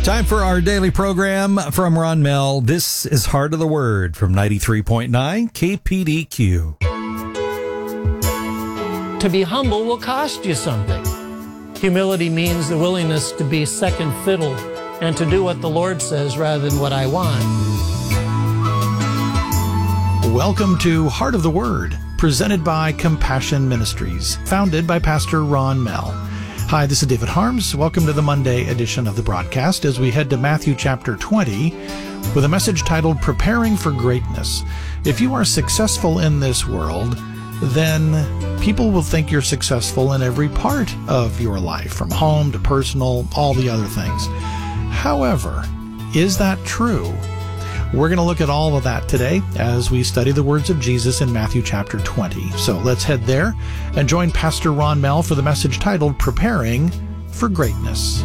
Time for our daily program from Ron Mel. This is Heart of the Word from 93.9 KPDQ. To be humble will cost you something. Humility means the willingness to be second fiddle and to do what the Lord says rather than what I want. Welcome to Heart of the Word, presented by Compassion Ministries, founded by Pastor Ron Mel. Hi, this is David Harms. Welcome to the Monday edition of the broadcast as we head to Matthew chapter 20 with a message titled Preparing for Greatness. If you are successful in this world, then people will think you're successful in every part of your life, from home to personal, all the other things. However, is that true? We're going to look at all of that today as we study the words of Jesus in Matthew chapter 20. So let's head there and join Pastor Ron Mel for the message titled Preparing for Greatness.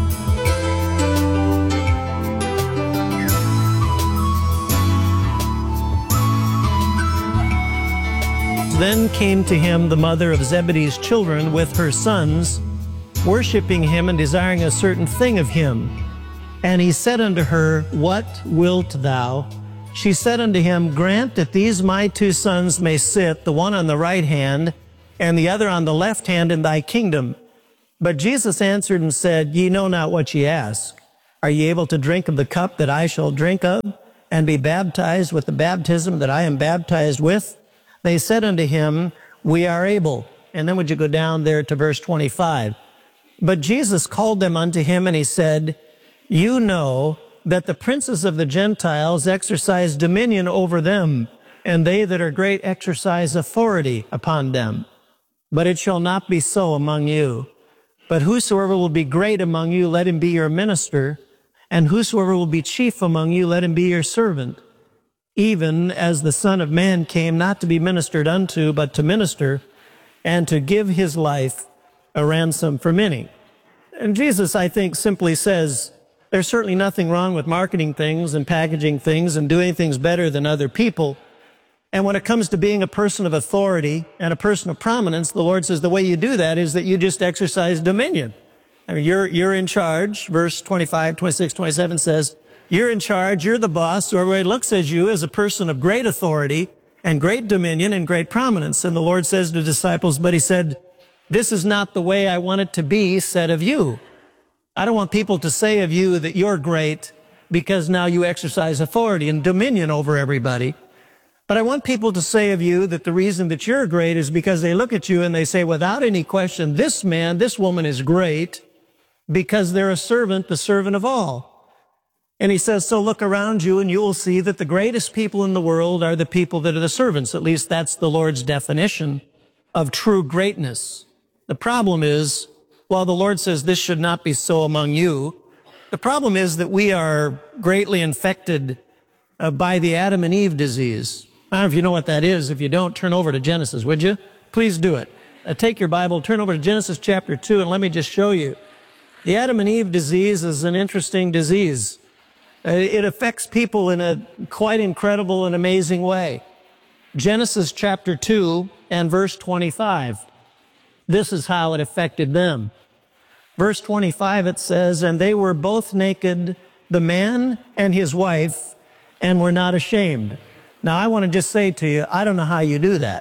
Then came to him the mother of Zebedee's children with her sons, worshiping him and desiring a certain thing of him. And he said unto her, What wilt thou? She said unto him, Grant that these my two sons may sit, the one on the right hand, and the other on the left hand in thy kingdom. But Jesus answered and said, Ye know not what ye ask. Are ye able to drink of the cup that I shall drink of, and be baptized with the baptism that I am baptized with? They said unto him, We are able. And then would you go down there to verse 25? But Jesus called them unto him, and he said, You know that the princes of the Gentiles exercise dominion over them, and they that are great exercise authority upon them. But it shall not be so among you. But whosoever will be great among you, let him be your minister, and whosoever will be chief among you, let him be your servant. Even as the Son of Man came not to be ministered unto, but to minister, and to give his life a ransom for many. And Jesus, I think, simply says, there's certainly nothing wrong with marketing things and packaging things and doing things better than other people. And when it comes to being a person of authority and a person of prominence, the Lord says the way you do that is that you just exercise dominion. I mean, you're in charge. Verse 25, 26, 27 says, you're in charge, you're the boss, so everybody looks at you as a person of great authority and great dominion and great prominence. And the Lord says to the disciples, but he said, this is not the way I want it to be said of you. I don't want people to say of you that you're great because now you exercise authority and dominion over everybody. But I want people to say of you that the reason that you're great is because they look at you and they say, without any question, this man, this woman is great because they're a servant, the servant of all. And he says, so look around you and you will see that the greatest people in the world are the people that are the servants. At least that's the Lord's definition of true greatness. The problem is, while the Lord says this should not be so among you, the problem is that we are greatly infected by the Adam and Eve disease. I don't know if you know what that is. If you don't, turn over to Genesis, would you? Please do it. Take your Bible, turn over to Genesis chapter 2, and let me just show you. The Adam and Eve disease is an interesting disease. It affects people in a quite incredible and amazing way. Genesis chapter 2 and verse 25. This is how it affected them. Verse 25, it says, and they were both naked, the man and his wife, and were not ashamed. Now, I want to just say to you, I don't know how you do that.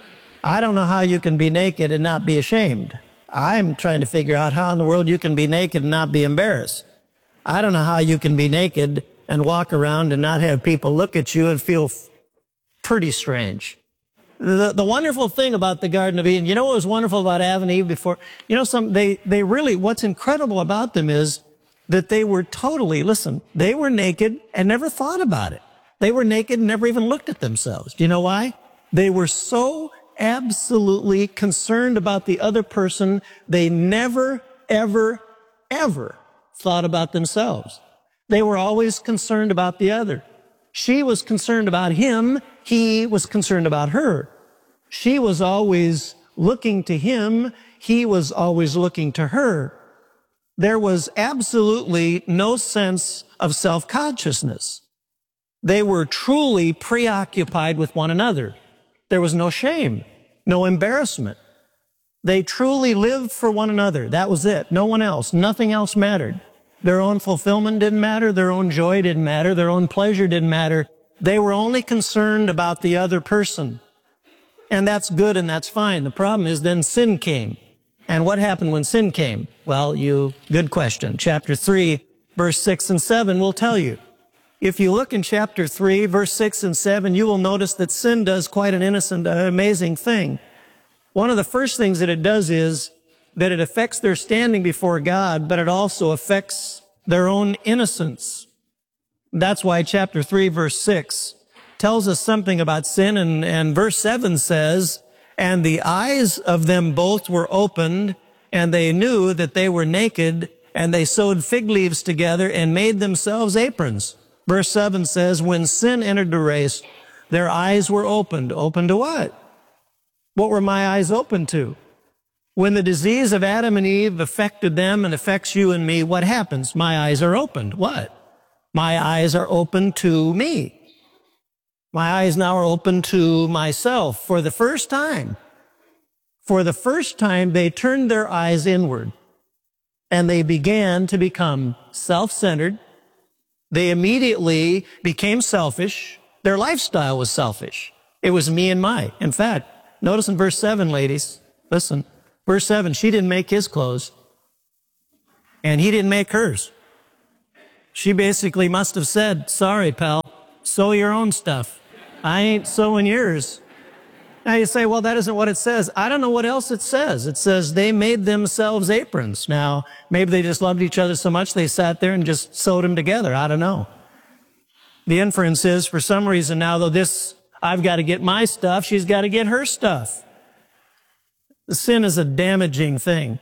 I don't know how you can be naked and not be ashamed. I'm trying to figure out how in the world you can be naked and not be embarrassed. I don't know how you can be naked and walk around and not have people look at you and feel pretty strange. The wonderful thing about the Garden of Eden, you know what was wonderful about Adam and Eve before? You know, they really, what's incredible about them is that they were totally, listen, they were naked and never thought about it. They were naked and never even looked at themselves. Do you know why? They were so absolutely concerned about the other person, they never, ever, ever thought about themselves. They were always concerned about the other. She was concerned about him. He was concerned about her. She was always looking to him. He was always looking to her. There was absolutely no sense of self-consciousness. They were truly preoccupied with one another. There was no shame, no embarrassment. They truly lived for one another. That was it. No one else. Nothing else mattered. Their own fulfillment didn't matter. Their own joy didn't matter. Their own pleasure didn't matter. They were only concerned about the other person. And that's good and that's fine. The problem is then sin came. And what happened when sin came? Well, good question. Chapter 3, verse 6 and 7 will tell you. If you look in chapter 3, verse 6 and 7, you will notice that sin does quite an innocent, amazing thing. One of the first things that it does is that it affects their standing before God, but it also affects their own innocence. That's why chapter 3, verse 6 tells us something about sin, and verse 7 says, "And the eyes of them both were opened, and they knew that they were naked, and they sewed fig leaves together and made themselves aprons." Verse 7 says, when sin entered the race, their eyes were opened. Open to what? What were my eyes open to? When the disease of Adam and Eve affected them and affects you and me, what happens? My eyes are opened. What? My eyes are open to me. My eyes now are open to myself. For the first time, they turned their eyes inward, and they began to become self-centered. They immediately became selfish. Their lifestyle was selfish. It was me and my. In fact, notice in verse 7, ladies, listen, verse 7, she didn't make his clothes, and he didn't make hers. She basically must have said, sorry, pal, sew your own stuff. I ain't sewing yours. Now you say, well, that isn't what it says. I don't know what else it says. It says they made themselves aprons. Now, maybe they just loved each other so much they sat there and just sewed them together. I don't know. The inference is, for some reason now, though I've got to get my stuff, she's got to get her stuff. Sin is a damaging thing.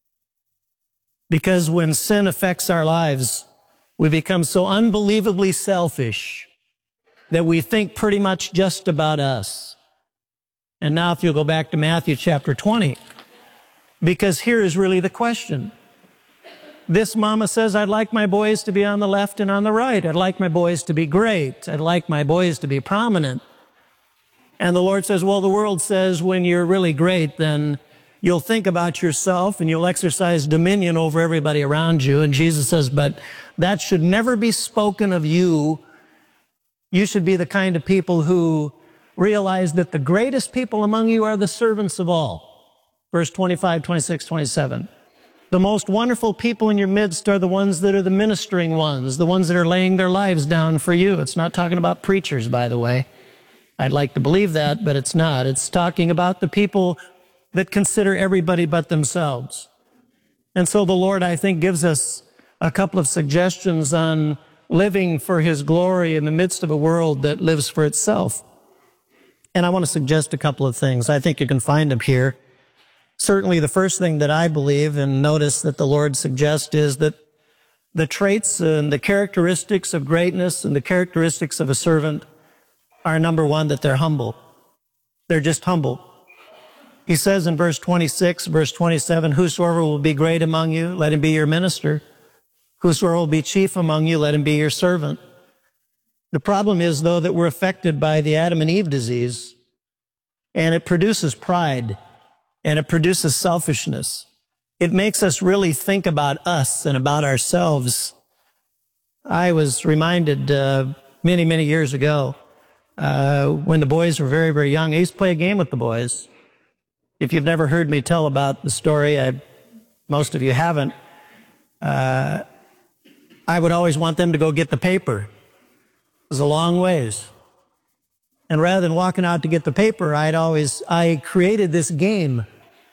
Because when sin affects our lives, we become so unbelievably selfish that we think pretty much just about us. And now if you'll go back to Matthew chapter 20, because here is really the question. This mama says, I'd like my boys to be on the left and on the right. I'd like my boys to be great. I'd like my boys to be prominent. And the Lord says, well, the world says when you're really great, then you'll think about yourself and you'll exercise dominion over everybody around you. And Jesus says, but that should never be spoken of you. You should be the kind of people who realize that the greatest people among you are the servants of all. Verse 25, 26, 27. The most wonderful people in your midst are the ones that are the ministering ones, the ones that are laying their lives down for you. It's not talking about preachers, by the way. I'd like to believe that, but it's not. It's talking about the people that consider everybody but themselves. And so the Lord, I think, gives us a couple of suggestions on living for His glory in the midst of a world that lives for itself. And I want to suggest a couple of things. I think you can find them here. Certainly the first thing that I believe and notice that the Lord suggests is that the traits and the characteristics of greatness and the characteristics of a servant are, number one, that they're humble. They're just humble. He says in verse 26, verse 27, whosoever will be great among you, let him be your minister. Whosoever will be chief among you, let him be your servant. The problem is, though, that we're affected by the Adam and Eve disease, and it produces pride, and it produces selfishness. It makes us really think about us and about ourselves. I was reminded many, many years ago, when the boys were very, very young, I used to play a game with the boys. If you've never heard me tell about the story, most of you haven't, I would always want them to go get the paper. It was a long ways. And rather than walking out to get the paper, I created this game.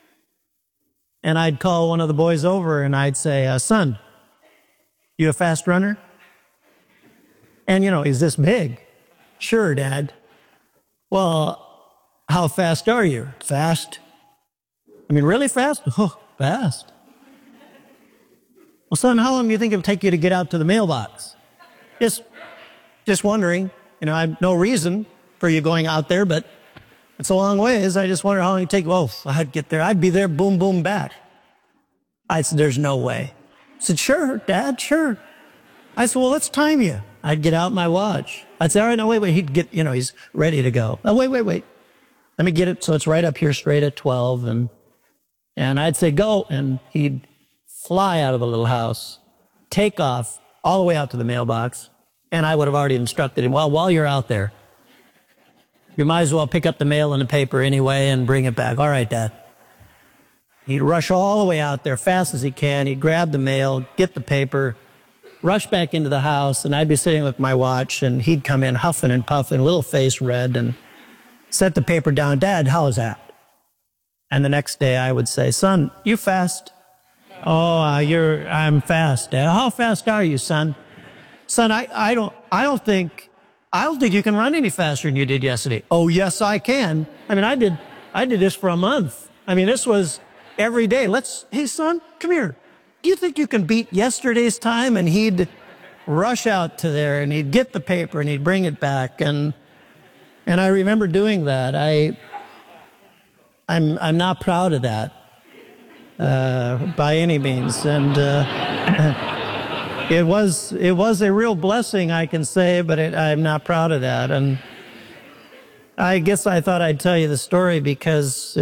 And I'd call one of the boys over and I'd say, son, you a fast runner? And, he's this big. Sure, Dad. Well, how fast are you? Fast. I mean, really fast? Oh, fast. Well, son, how long do you think it'll take you to get out to the mailbox? Just wondering. I have no reason for you going out there, but it's a long ways. I just wonder how long it'd take. Well, I'd get there. I'd be there, boom, boom, back. I said, there's no way. I said, sure, Dad, sure. I said, well, let's time you. I'd get out my watch. I'd say, all right, no, wait. He'd get, he's ready to go. Oh, wait. Let me get it so it's right up here straight at 12. And I'd say, go. And he'd fly out of the little house. take off all the way out to the mailbox, and I would have already instructed him, well, while you're out there, you might as well pick up the mail and the paper anyway and bring it back. All right, Dad. He'd rush all the way out there fast as he can. He'd grab the mail, get the paper, rush back into the house, and I'd be sitting with my watch, and he'd come in huffing and puffing, little face red, and set the paper down. Dad, how is that? And the next day I would say, son, you fast? Oh, I'm fast, Dad. How fast are you, son? Son, I don't think you can run any faster than you did yesterday. Oh, yes, I can. I mean, I did this for a month. I mean, this was every day. Hey, son, come here. Do you think you can beat yesterday's time? And he'd rush out to there, and he'd get the paper, and he'd bring it back. And I remember doing that. I'm not proud of that by any means. And it was a real blessing, I can say, but I'm not proud of that. And I guess I thought I'd tell you the story because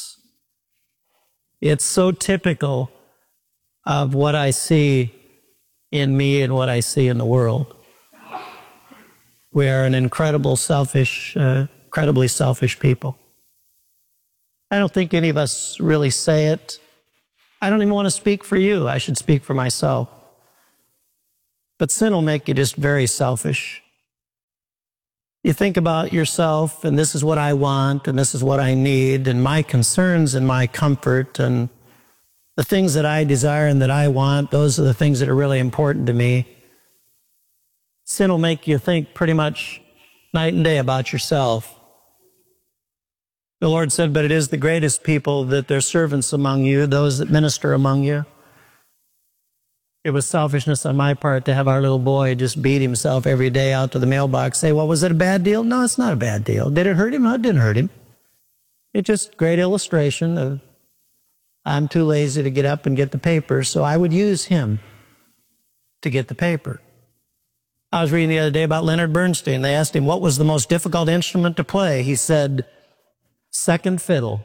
it's so typical of what I see in me and what I see in the world. We are an incredibly selfish people. I don't think any of us really say it. I don't even want to speak for you. I should speak for myself. But sin will make you just very selfish. You think about yourself, and this is what I want, and this is what I need, and my concerns and my comfort, and the things that I desire and that I want, those are the things that are really important to me. Sin will make you think pretty much night and day about yourself. The Lord said, but it is the greatest people that they're servants among you, those that minister among you. It was selfishness on my part to have our little boy just beat himself every day out to the mailbox, say, well, was it a bad deal? No, it's not a bad deal. Did it hurt him? No, it didn't hurt him. It's just a great illustration of I'm too lazy to get up and get the paper, so I would use him to get the paper. I was reading the other day about Leonard Bernstein. They asked him, what was the most difficult instrument to play? He said, second fiddle.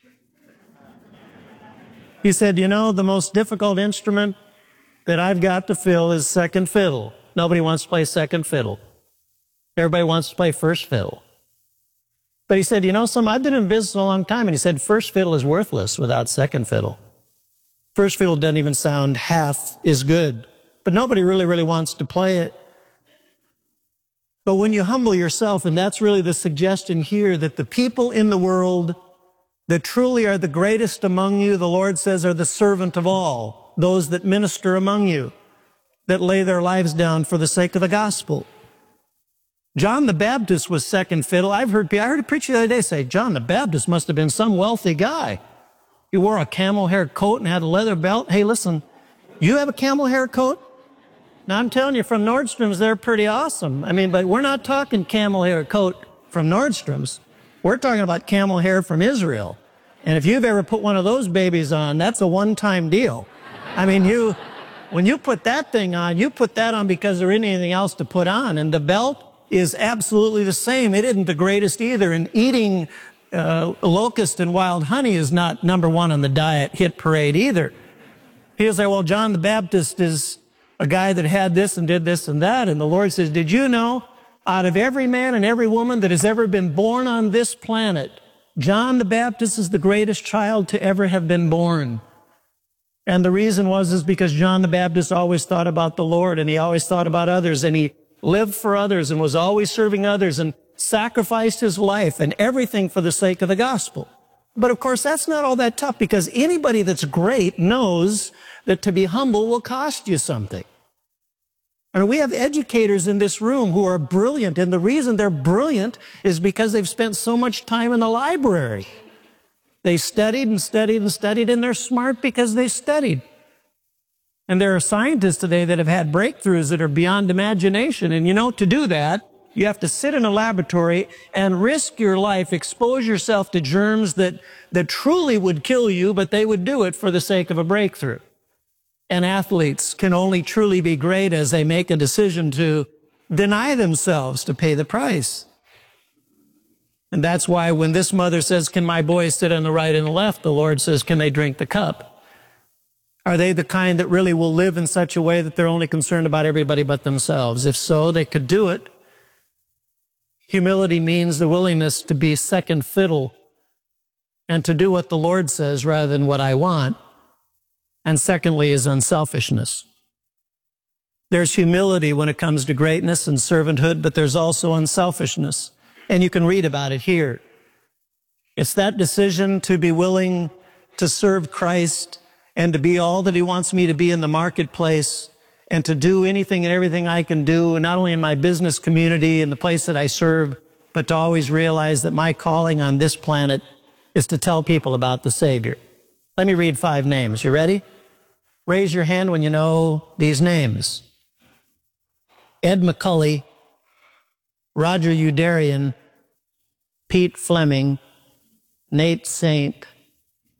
He said, you know, the most difficult instrument that I've got to fill is second fiddle. Nobody wants to play second fiddle. Everybody wants to play first fiddle. But he said, you know, I've been in business a long time, and he said, first fiddle is worthless without second fiddle. First fiddle doesn't even sound half as good, but nobody really wants to play it. But when you humble yourself, and that's really the suggestion here, that the people in the world that truly are the greatest among you, the Lord says, are the servant of all, those that minister among you, that lay their lives down for the sake of the gospel. John the Baptist was second fiddle. I heard a preacher the other day say, John the Baptist must have been some wealthy guy. He wore a camel hair coat and had a leather belt. Hey, listen, you have a camel hair coat? Now, I'm telling you, from Nordstrom's, they're pretty awesome. I mean, but we're not talking camel hair coat from Nordstrom's. We're talking about camel hair from Israel. And if you've ever put one of those babies on, that's a one-time deal. I mean, when you put that thing on, you put that on because there isn't anything else to put on. And the belt is absolutely the same. It isn't the greatest either. And eating locust and wild honey is not number one on the diet hit parade either. He'll say, well, John the Baptist is a guy that had this and did this and that. And the Lord says, did you know, out of every man and every woman that has ever been born on this planet, John the Baptist is the greatest child to ever have been born. And the reason is because John the Baptist always thought about the Lord, and he always thought about others, and he lived for others and was always serving others and sacrificed his life and everything for the sake of the gospel. But of course, that's not all that tough, because anybody that's great knows that to be humble will cost you something. And we have educators in this room who are brilliant, and the reason they're brilliant is because they've spent so much time in the library. They studied and studied and studied, and they're smart because they studied. And there are scientists today that have had breakthroughs that are beyond imagination. And you know, to do that, you have to sit in a laboratory and risk your life, expose yourself to germs that truly would kill you, but they would do it for the sake of a breakthrough. And athletes can only truly be great as they make a decision to deny themselves to pay the price. And that's why when this mother says, can my boys sit on the right and the left, the Lord says, can they drink the cup? Are they the kind that really will live in such a way that they're only concerned about everybody but themselves? If so, they could do it. Humility means the willingness to be second fiddle and to do what the Lord says rather than what I want. And secondly is unselfishness. There's humility when it comes to greatness and servanthood, but there's also unselfishness. And you can read about it here. It's that decision to be willing to serve Christ and to be all that he wants me to be in the marketplace and to do anything and everything I can do, not only in my business community and the place that I serve, but to always realize that my calling on this planet is to tell people about the Savior. Let me read 5 names. You ready? Raise your hand when you know these names. Ed McCully, Roger Udarian, Pete Fleming, Nate Saint,